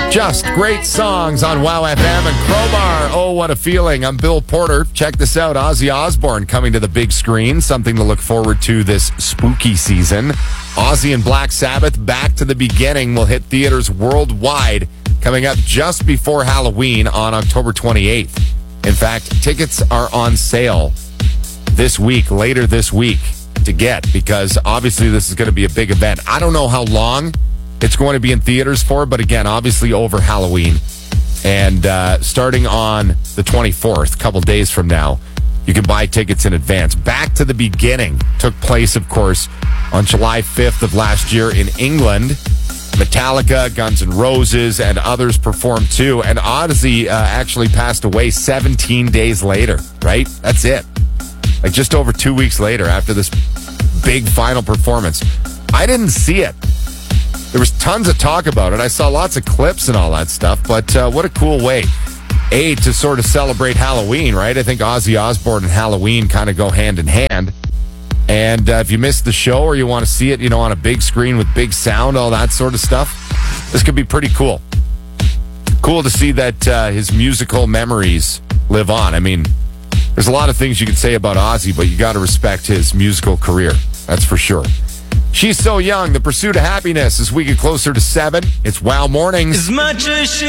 Just great songs on Wow FM and Crowbar. Oh, what a feeling. I'm Bill Porter. Check this out. Ozzy Osbourne coming to the big screen. Something to look forward to this spooky season. Ozzy and Black Sabbath, Back to the Beginning, will hit theaters worldwide coming up just before Halloween on October 28th. In fact, tickets are on sale later this week to get, because obviously this is going to be a big event. I don't know how long it's going to be in theaters for, but again, obviously over Halloween. And starting on the 24th, a couple days from now, you can buy tickets in advance. Back to the Beginning took place, of course, on July 5th of last year in England. Metallica, Guns N' Roses, and others performed too. And Ozzy actually passed away 17 days later, right? That's it. Like just over 2 weeks later after this big final performance. I didn't see it. There was tons of talk about it. I saw lots of clips and all that stuff, but what a cool way, to sort of celebrate Halloween, right? I think Ozzy Osbourne and Halloween kind of go hand in hand. And if you missed the show or you want to see it, on a big screen with big sound, all that sort of stuff, this could be pretty cool. Cool to see that his musical memories live on. I mean, there's a lot of things you could say about Ozzy, but you got to respect his musical career. That's for sure. She's So Young, The Pursuit of Happiness. As we get closer to 7, it's Wow Mornings. As much as she